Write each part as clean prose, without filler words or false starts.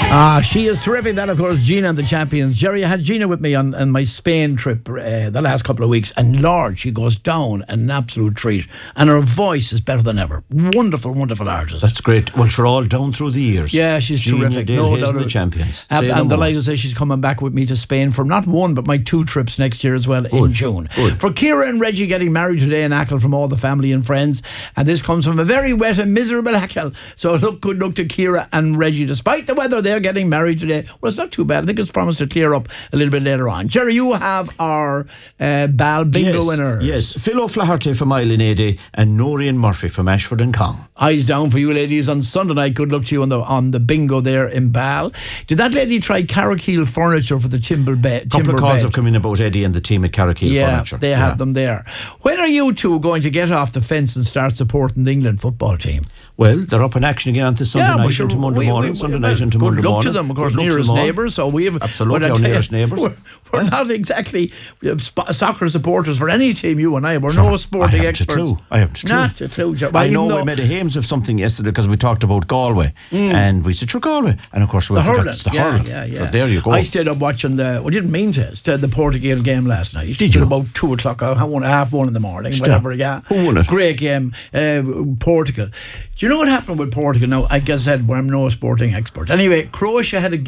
She is terrific. That, of course, Gina and the Champions. Jerry, I had Gina with me on my Spain trip the last couple of weeks, and Lord, she goes down an absolute treat, and her voice is better than ever. Wonderful, wonderful artist. That's great. Well, she's all down through the years. Yeah, she's Gina, terrific. Dale Hayes and the Champions. And delighted to say she's coming back with me to Spain for not one, but my 2 trips next year as well in June. Good. For Ciara and Reggie getting married today in Achill from all the family and friends, and this comes from a very wet and miserable Achill. So good luck to Ciara and Reggie. Despite the weather, they're getting married today. Well, it's not too bad. I think it's promised to clear up a little bit later on. Jerry, you have our Bal bingo winners. Yes, Phil O'Flaherty from Island Ady and Noreen Murphy from Ashford and Cong. Eyes down for you ladies on Sunday night. Good luck to you on the bingo there in Bal. Did that lady try Carrickeel furniture for the timber bed? A couple of calls have come in about Eddie and the team at Carrickeel Furniture. They have them there. When are you two going to get off the fence and start supporting the England football team? Well, they're up in action again on this Sunday night into Monday morning. Sunday night into Monday morning. Good luck to them, of course, nearest neighbours. So we have absolutely our nearest neighbours. We're not exactly soccer supporters for any team. You and I, we're no sporting experts. I have to Not a clue. I know we made a hames of something yesterday because we talked about Galway, and we said, "Sure, Galway," and of course we forgot it's the hurling. So there you go. I stayed up watching didn't mean to. The Portugal game last night. Did you? About 2 o'clock, half 1 in the morning, whatever. Yeah, who won it? Great game, Portugal. Do you know what happened with Portugal? Now, I guess I'm no sporting expert. Anyway, Croatia had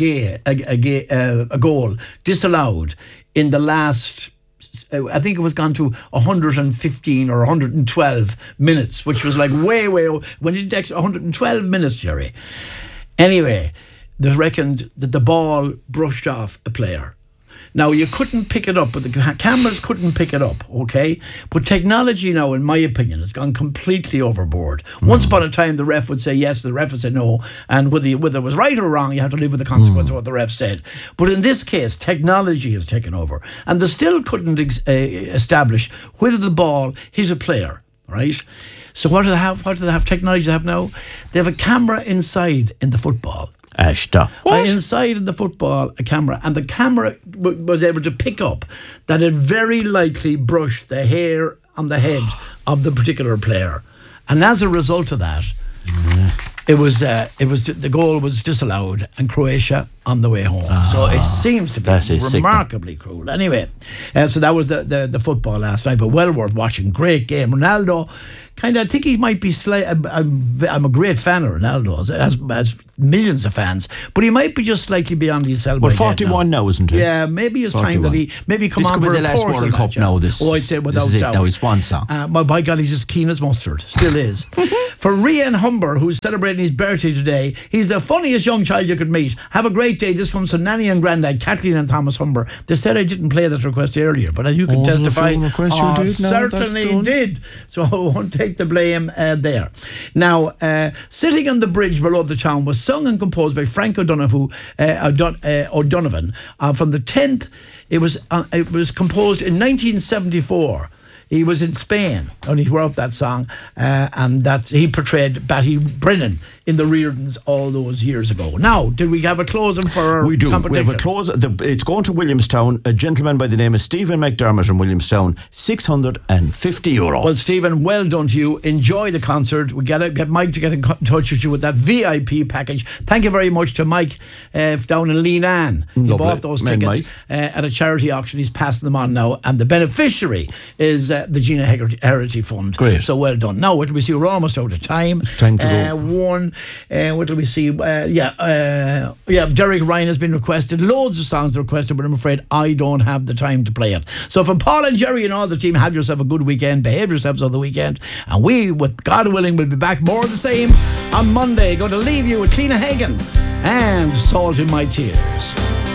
a goal disallowed in the last. I think it was gone to 115 or 112 minutes, which was like way when it takes 112 minutes, Jerry. Anyway, they reckoned that the ball brushed off a player. Now, you couldn't pick it up, but the cameras couldn't pick it up, okay? But technology now, in my opinion, has gone completely overboard. Once upon a time, the ref would say yes, the ref would say no, and whether it was right or wrong, you have to live with the consequence of what the ref said. But in this case, technology has taken over, and they still couldn't establish whether the ball hit a player, right? So what do they have? What do they have? Technology they have now? They have a camera inside in the football. Inside in the football, a camera, and the camera was able to pick up that it very likely brushed the hair on the head of the particular player, and as a result of that, the goal was disallowed, and Croatia on the way home. So it seems to be remarkably cruel. Anyway, so that was the football last night, but well worth watching. Great game. Ronaldo. I think he might be I'm a great fan of Ronaldo, as millions of fans, but he might be just slightly beyond his elbow. But 41 now, isn't he? Yeah, maybe it's 41. Time that he maybe come on for the last World Cup now. I'd say without this is doubt. Now his swan song. By God, he's as keen as mustard. Still is. For Rian Humber, who's celebrating his birthday today, he's the funniest young child you could meet. Have a great day. This comes from Nanny and Grandad, Kathleen and Thomas Humber. They said I didn't play that request earlier, but you can testify. Certainly did. So I won't take the blame there. Now, Sitting on the Bridge Below the Town was sung and composed by Frank O'Donovan from the 10th. It was composed in 1974. He was in Spain when he wrote that song, and that he portrayed Batty Brennan in the Reardons all those years ago. Now, did we have a closing for our We do. competition? We have a close. It's going to Williamstown. A gentleman by the name of Stephen McDermott from Williamstown, €650. Well, Stephen, well done to you. Enjoy the concert. We get Mike to get in touch with you with that VIP package. Thank you very much to Mike down in Leenane. He bought those tickets at a charity auction. He's passing them on now, and the beneficiary is the Gina Heritage Fund. Great. So well done. Now, what do we see? We're almost out of time. It's time to go. What do we see? Derek Ryan has been requested. Loads of songs requested, but I'm afraid I don't have the time to play it. So for Paul and Jerry and all the team, have yourself a good weekend. Behave yourselves on the weekend. And we, with God willing, will be back more of the same on Monday. Going to leave you with Cliona Hagan and Salt in My Tears.